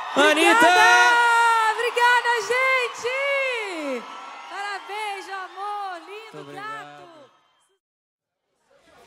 Anitta! Obrigada, gente! Parabéns, meu amor, lindo, gato!